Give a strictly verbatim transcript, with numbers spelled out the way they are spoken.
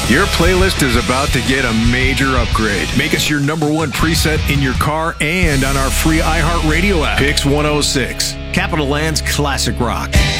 Your playlist is about to get a major upgrade. Make us your number one preset in your car and on our free iHeartRadio app. Pix one oh six, Capital Land's classic rock.